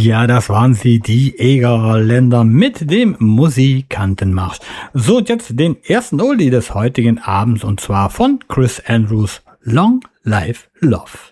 Ja, das waren sie, die Egerländer mit dem Musikantenmarsch. So, und jetzt den ersten Oldie des heutigen Abends, und zwar von Chris Andrews, Long Live Love.